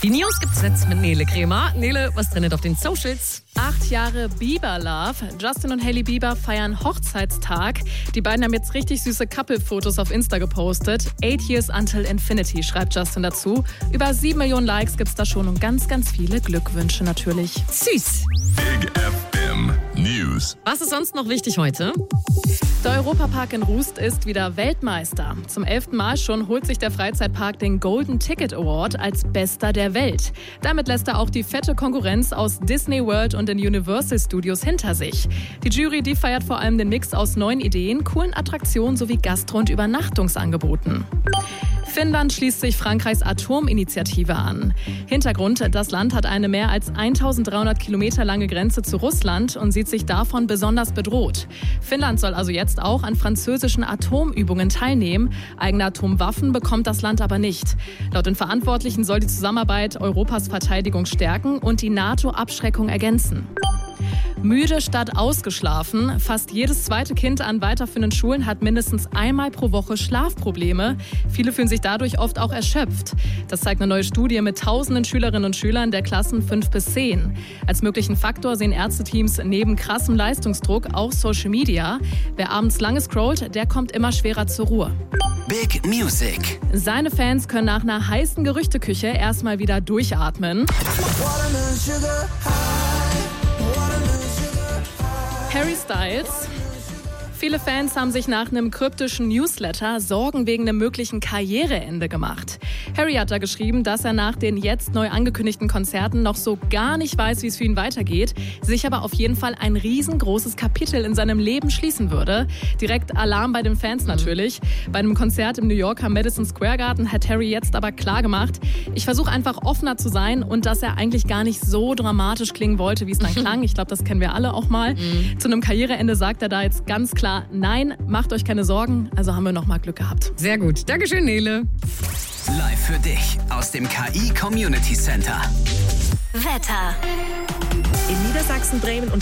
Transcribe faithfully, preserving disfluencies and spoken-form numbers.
Die News gibt's jetzt mit Nele Kremer. Nele, was trendet auf den Socials? Acht Jahre Bieber-Love. Justin und Hailey Bieber feiern Hochzeitstag. Die beiden haben jetzt richtig süße Couple-Fotos auf Insta gepostet. Eight years until infinity, schreibt Justin dazu. Über sieben Millionen Likes gibt's da schon und ganz, ganz viele Glückwünsche natürlich. Süß. Big F M News. Was ist sonst noch wichtig heute? Der Europapark in Rust ist wieder Weltmeister. Zum elften Mal schon holt sich der Freizeitpark den Golden Ticket Award als Bester der Welt. Damit lässt er auch die fette Konkurrenz aus Disney World und den Universal Studios hinter sich. Die Jury, die feiert vor allem den Mix aus neuen Ideen, coolen Attraktionen sowie Gastro- und Übernachtungsangeboten. Finnland schließt sich Frankreichs Atominitiative an. Hintergrund, das Land hat eine mehr als eintausenddreihundert Kilometer lange Grenze zu Russland und sieht sich davon besonders bedroht. Finnland soll also jetzt auch an französischen Atomübungen teilnehmen. Eigene Atomwaffen bekommt das Land aber nicht. Laut den Verantwortlichen soll die Zusammenarbeit Europas Verteidigung stärken und die NATO-Abschreckung ergänzen. Müde statt ausgeschlafen. Fast jedes zweite Kind an weiterführenden Schulen hat mindestens einmal pro Woche Schlafprobleme. Viele fühlen sich dadurch oft auch erschöpft. Das zeigt eine neue Studie mit tausenden Schülerinnen und Schülern der Klassen fünf bis zehn. Als möglichen Faktor sehen Ärzteteams neben krassem Leistungsdruck auch Social Media. Wer abends lange scrollt, der kommt immer schwerer zur Ruhe. Big Music. Seine Fans können nach einer heißen Gerüchteküche erstmal wieder durchatmen. Harry Styles. Viele Fans haben sich nach einem kryptischen Newsletter Sorgen wegen einem möglichen Karriereende gemacht. Harry hat da geschrieben, dass er nach den jetzt neu angekündigten Konzerten noch so gar nicht weiß, wie es für ihn weitergeht, sich aber auf jeden Fall ein riesengroßes Kapitel in seinem Leben schließen würde. Direkt Alarm bei den Fans natürlich. Bei einem Konzert im New Yorker Madison Square Garden hat Harry jetzt aber klar gemacht, ich versuche einfach offener zu sein und dass er eigentlich gar nicht so dramatisch klingen wollte, wie es dann klang. Ich glaube, das kennen wir alle auch mal. Mhm. Zu einem Karriereende sagt er da jetzt ganz klar, nein, macht euch keine Sorgen, also haben wir noch mal Glück gehabt. Sehr gut. Dankeschön, Nele. Live für dich aus dem K I Community Center. Wetter. In Niedersachsen, Bremen und